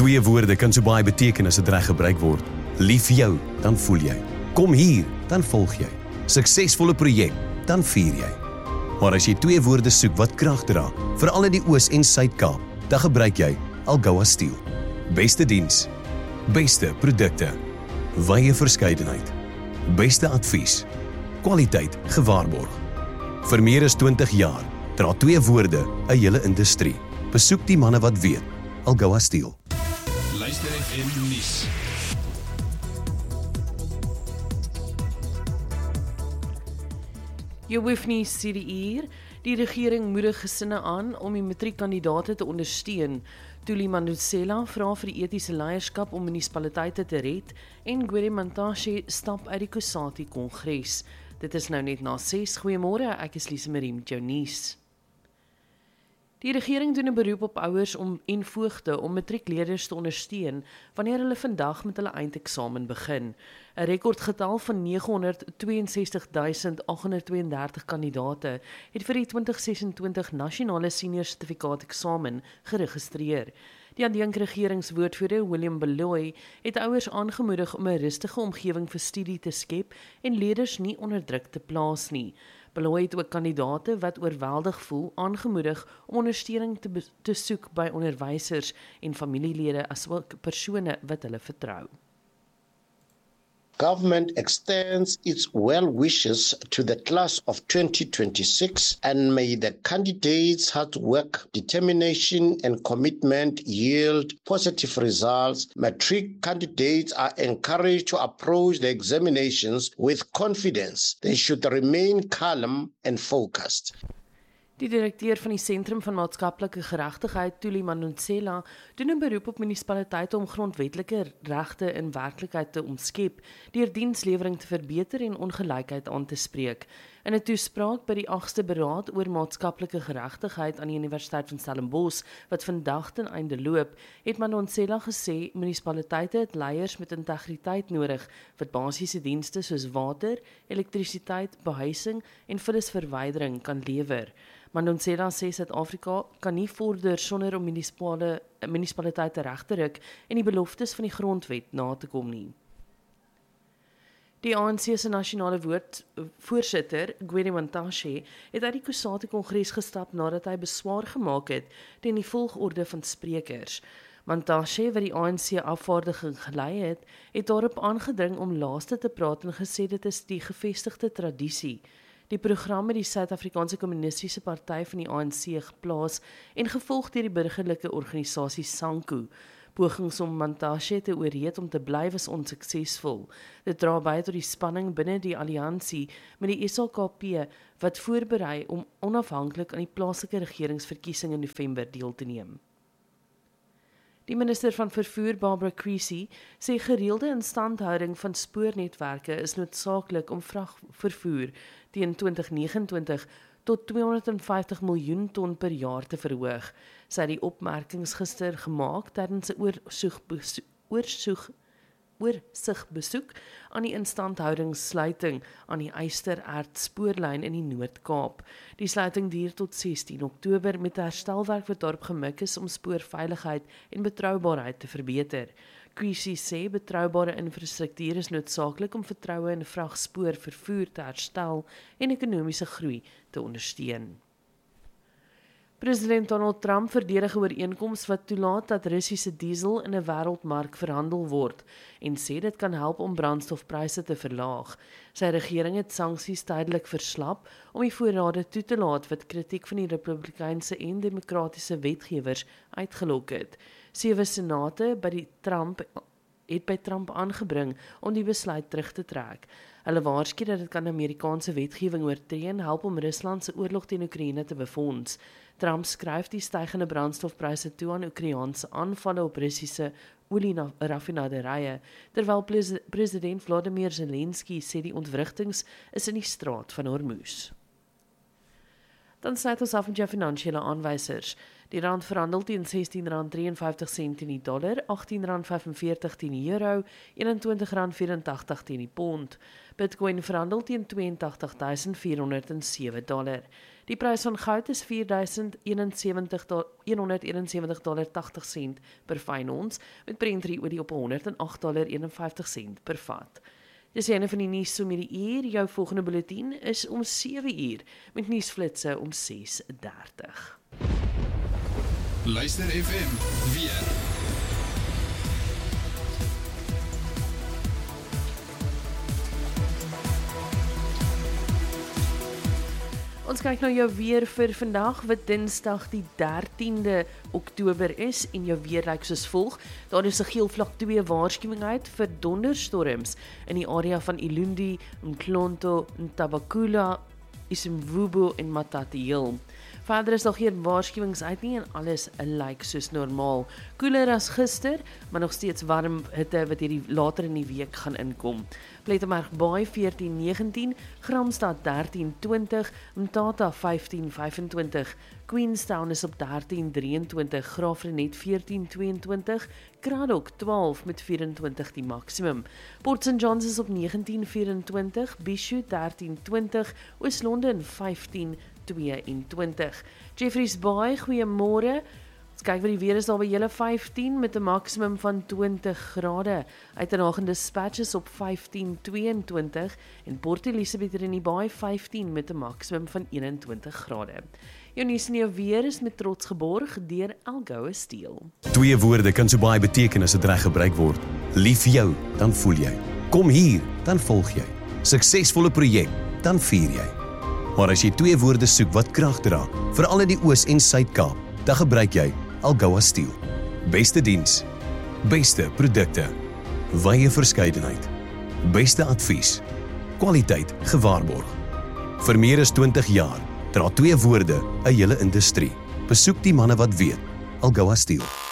Twee woorde kan so baie beteken as dit reg gebruik word. Lief jou, dan voel jy. Kom hier, dan volg jy. Suksesvolle projek, dan vier jy. Maar as jy twee woorde soek wat krag dra, veral in die Oos- en Suid-Kaap, dan gebruik jy Algoa Steel. Beste diens, beste produkte, wye verskeidenheid, beste advies, kwaliteit gewaarborg. Vir meer as 20 jaar dra twee woorde 'n hele industrie. Besoek die manne wat weet. Algoa Steel. Luister FM nuus. Jy hoef nie sê hier, die regering moedig gesinne aan om die matriekkandidaate te ondersteun. Tuli Madonsela vra vir die etiese leierskap om munisipaliteite te red en Gwede Mantashe stap uit die Kusati Kongres. Dit is nou net na 6. Goeiemôre, ek is Lise Marie met jou nuus. Die regering doen 'n beroep op ouers en voogte om matriekleerders te ondersteun wanneer hulle vandag met hulle eindeksamen begin. 'n Rekordgetal van 962.832 kandidate het vir die 2026 nasionale senior sertifikaat eksamen geregistreer. Die adjunkregeringswoordvoerder William Beloy het ouers aangemoedig om 'n rustige omgewing vir studie te skep en leerders nie onder druk te plaas nie. Beloy het ook kandidate wat oorweldig voel aangemoedig om ondersteuning te soek by onderwysers en familielede asook persone wat hulle vertrou. Government extends its well wishes to the class of 2026 and may the candidates' hard work, determination and commitment yield positive results. Matric candidates are encouraged to approach the examinations with confidence. They should remain calm and focused. Die direkteur van die Sentrum van Maatskaplike Geregtigheid, Tuli Madonsela, doen 'n beroep op munisipaliteite om grondwetlike regte in werklikheid te omskep, deur dienslewering te verbeter en ongelykheid aan te spreek. In 'n toespraak by die 8ste beraad oor maatskaplike geregtigheid aan die Universiteit van Stellenbosch, wat vandag ten einde loop, het Madonsela gesê munisipaliteite het leiers met integriteit nodig wat basiese dienste soos water, elektrisiteit, behuising en vullisverwydering kan lewer. Madonsela sê Suid-Afrika kan nie vorder sonder om munisipaliteite reg te ruk en die beloftes van die grondwet na te kom nie. Die ANC se nasionale voorsitter, Gwede Mantashe, het uit die Kusati Kongres gestap nadat hy beswaar gemaak het teen die volgorde van sprekers. Mantashe, wat die ANC afvaardiging gelei het, het daarop aangedring om laaste te praat en gesê dit is die gevestigde tradisie. Die program het die Suid-Afrikaanse Kommunistiese Party van die ANC geplaas en gevolg deur die burgerlike organisasie SANKU. Pogings om Mantashe te oorreed om te bly was onsuksesvol. Dit dra by tot die spanning binne die alliansie met die SAKP wat voorberei om onafhanklik aan die plaaslike regeringsverkiesing in November deel te neem. Die minister van Vervoer, Barbara Creecy, sê gereelde instandhouding van spoornetwerke is noodsaaklik om vragvervoer teen 2029 tot 250 miljoen ton per jaar te verhoog. Sy het die opmerkings gister gemaak tydens 'n oorsigbesoek aan die instandhoudingssluiting aan die Eyster-Erd spoorlyn in die Noord-Kaap. Die sluiting duur tot 16 Oktober met herstelwerk wat daarop gemik is om spoorveiligheid en betroubaarheid te verbeter. Creecy sê betroubare infrastruktuur is noodsaaklik om vertroue in vragspoorvervoer te herstel en ekonomiese groei te ondersteun. President Donald Trump verdedig 'n ooreenkoms wat toelaat dat Russiese diesel in 'n wêreldmark verhandel word en sê dit kan help om brandstofpryse te verlaag. Sy regering het sanksies tydelik verslap om die voorrade toe te laat wat kritiek van die Republikeinse en Demokratiese wetgewers uitgelok het. 7 senate het by Trump aangebring om die besluit terug te trek. Hulle waarsku dat dit kan Amerikaanse wetgewing oortree en help om Rusland se oorlog teen Oekraïne te befonds. Trump skryf die stygende brandstofpryse toe aan Oekraïense aanvalle op Russiese olieraffinaderye, terwyl president Volodymyr Zelensky sê die ontwrigtings is in die straat van Hormuz. Dan sluit ons af met jou finansiële aanwysers. Die rand verhandel teen R16.53 teen die dollar, R18.45 teen die euro, R21.84 teen die pond. Bitcoin verhandel teen $82.407. Die prys van goud is $4.171.80 per fyn ons, met Brent olie op $108.51 per vat. Dis een van die nuus om hierdie uur. Jou volgende bulletin is om 7 uur, met nuusflitse om 6:30. Luister FM weer. Ons kyk nou jou weer vir vandag, wat Dinsdag die 13de Oktober is, en jou weer lyk soos volg. Daar is 'n geel vlak 2 waarskuwing uit vir donderstorms in die area van Ilundi, Mklonto, Ntabakula, Isimvubu en Matatiel. Verder is daar geen waarskuwings uit nie en alles lyk soos normaal. Koeler as gister, maar nog steeds warm hitte wat hierdie later in die week gaan inkom. Plettenberg Baai 14-19, Gramstad 13-20, Mtata 15-25, Queenstown is op 13-23, Graafrenet 14-22, Kraddock 12 met 24 die maksimum. Port St. John's is op 19-24, Bishu 13-20, Oos-London 15-22. Jeffreys Bay, goeiemôre. Ons kyk wat die weer is daar by julle 15 met 'n maksimum van 20 grade. Uitenagende Dispatches op 15-22 en Port Elizabeth in die Baai 15 met 'n maksimum van 21 grade. Jou nuus en jou weer is met trots geborg deur Algoa Steel. 2 woorde kan so baie beteken as dit reg gebruik word. Lief jou, dan voel jy. Kom hier, dan volg jy. Suksesvolle projek, dan vier jy. Maar as jy 2 woorde soek wat krag dra, veral in die Oos- en Suid-Kaap, dan gebruik jy Algoa Steel. Beste diens, beste produkte, wye verskeidenheid, beste advies, kwaliteit gewaarborg. Vir meer as 20 jaar dra 2 woorde 'n hele industrie. Besoek die manne wat weet, Algoa Steel.